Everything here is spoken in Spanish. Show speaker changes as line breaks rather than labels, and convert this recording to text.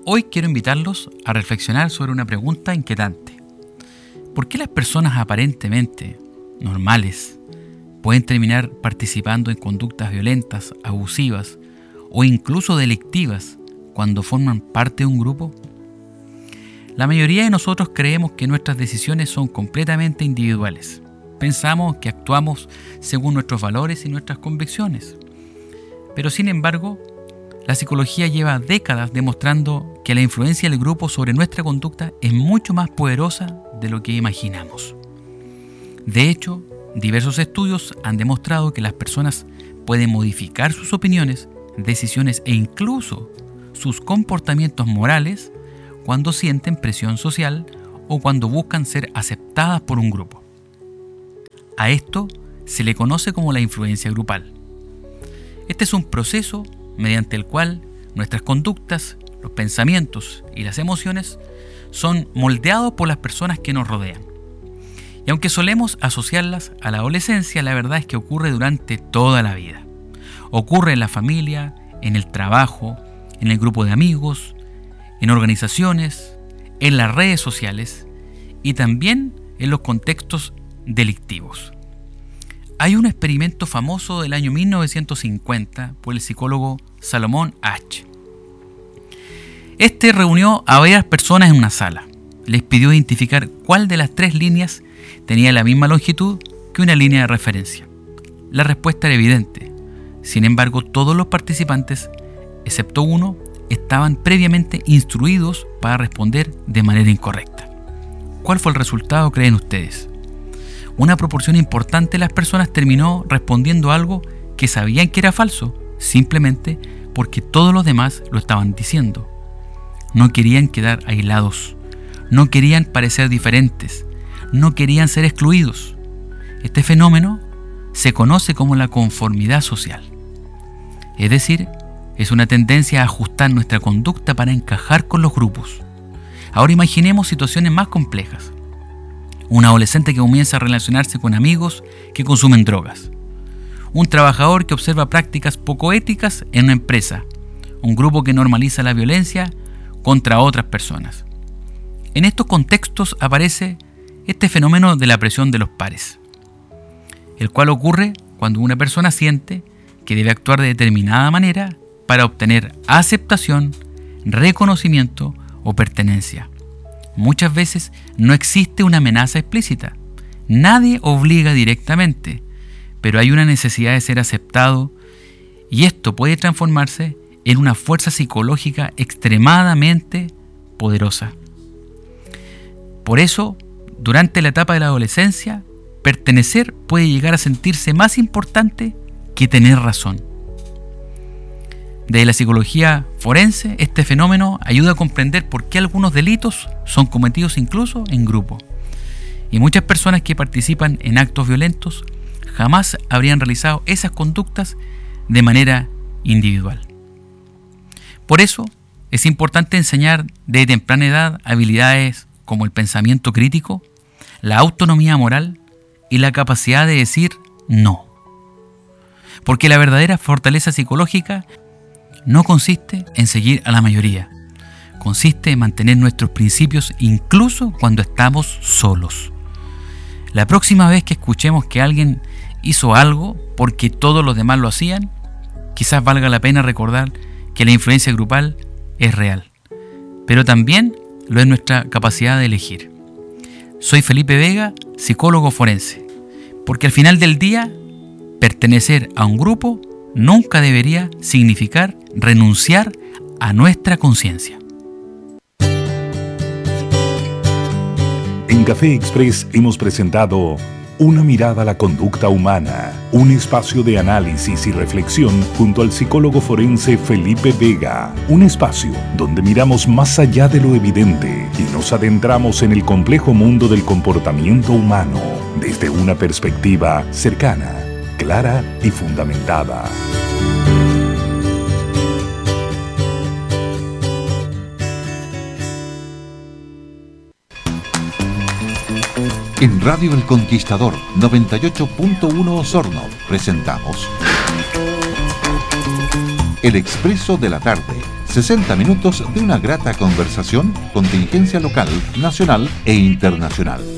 Hoy quiero invitarlos a reflexionar sobre una pregunta inquietante. ¿Por qué las personas aparentemente normales pueden terminar participando en conductas violentas, abusivas o incluso delictivas cuando forman parte de un grupo? La mayoría de nosotros creemos que nuestras decisiones son completamente individuales. Pensamos que actuamos según nuestros valores y nuestras convicciones. Pero sin embargo, la psicología lleva décadas demostrando que la influencia del grupo sobre nuestra conducta es mucho más poderosa de lo que imaginamos. De hecho, diversos estudios han demostrado que las personas pueden modificar sus opiniones, decisiones e incluso sus comportamientos morales cuando sienten presión social o cuando buscan ser aceptadas por un grupo. A esto se le conoce como la influencia grupal. Este es un proceso mediante el cual nuestras conductas, los pensamientos y las emociones son moldeados por las personas que nos rodean. Y aunque solemos asociarlas a la adolescencia, la verdad es que ocurre durante toda la vida. Ocurre en la familia, en el trabajo, en el grupo de amigos, en organizaciones, en las redes sociales y también en los contextos delictivos. Hay un experimento famoso del año 1950 por el psicólogo Salomón Asch. Este reunió a varias personas en una sala. Les pidió identificar cuál de las 3 líneas tenía la misma longitud que una línea de referencia. La respuesta era evidente. Sin embargo, todos los participantes, excepto uno, estaban previamente instruidos para responder de manera incorrecta. ¿Cuál fue el resultado, creen ustedes? Una proporción importante de las personas terminó respondiendo algo que sabían que era falso, simplemente porque todos los demás lo estaban diciendo. No querían quedar aislados, no querían parecer diferentes, no querían ser excluidos. Este fenómeno se conoce como la conformidad social. Es decir, es una tendencia a ajustar nuestra conducta para encajar con los grupos. Ahora imaginemos situaciones más complejas. Un adolescente que comienza a relacionarse con amigos que consumen drogas. Un trabajador que observa prácticas poco éticas en una empresa. Un grupo que normaliza la violencia contra otras personas. En estos contextos aparece este fenómeno de la presión de los pares, el cual ocurre cuando una persona siente que debe actuar de determinada manera para obtener aceptación, reconocimiento o pertenencia. Muchas veces no existe una amenaza explícita. Nadie obliga directamente, pero hay una necesidad de ser aceptado y esto puede transformarse en una fuerza psicológica extremadamente poderosa. Por eso, durante la etapa de la adolescencia, pertenecer puede llegar a sentirse más importante que tener razón. Desde la psicología forense, este fenómeno ayuda a comprender por qué algunos delitos son cometidos incluso en grupo. Y muchas personas que participan en actos violentos jamás habrían realizado esas conductas de manera individual. Por eso, es importante enseñar desde temprana edad habilidades como el pensamiento crítico, la autonomía moral y la capacidad de decir no. Porque la verdadera fortaleza psicológica no consiste en seguir a la mayoría. Consiste en mantener nuestros principios incluso cuando estamos solos. La próxima vez que escuchemos que alguien hizo algo porque todos los demás lo hacían, quizás valga la pena recordar que la influencia grupal es real, pero también lo es nuestra capacidad de elegir. Soy Felipe Vega, psicólogo forense, porque al final del día, pertenecer a un grupo nunca debería significar renunciar a nuestra conciencia.
En Café Express hemos presentado Una mirada a la conducta humana, un espacio de análisis y reflexión junto al psicólogo forense Felipe Vega, un espacio donde miramos más allá de lo evidente y nos adentramos en el complejo mundo del comportamiento humano desde una perspectiva cercana, clara y fundamentada.
En Radio El Conquistador 98.1 Osorno presentamos El Expreso de la Tarde, 60 minutos de una grata conversación, contingencia local, nacional e internacional.